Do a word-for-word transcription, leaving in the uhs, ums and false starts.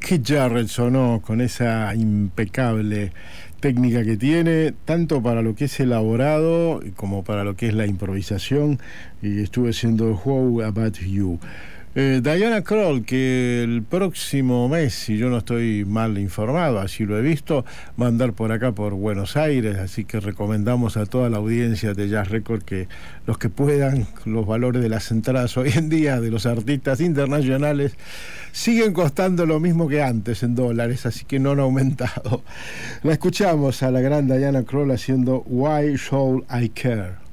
Keith Jarrett sonó con esa impecable técnica que tiene, tanto para lo que es elaborado como para lo que es la improvisación, y estuve haciendo How About You. Eh, Diana Krall, que el próximo mes, si yo no estoy mal informado, así lo he visto, va a andar por acá, por Buenos Aires, así que recomendamos a toda la audiencia de Jazz Record que los que puedan, los valores de las entradas hoy en día de los artistas internacionales siguen costando lo mismo que antes en dólares, así que no han aumentado. La escuchamos a la gran Diana Krall haciendo Why Should I Care.